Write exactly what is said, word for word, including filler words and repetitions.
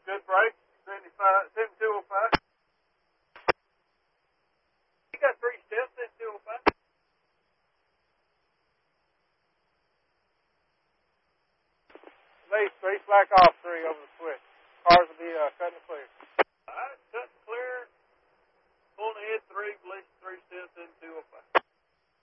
Good break. seventy-five, seventy-two oh five. You got three steps, seventy-two oh five. Base three, slack off three over the switch. Cars will be uh, cutting clear.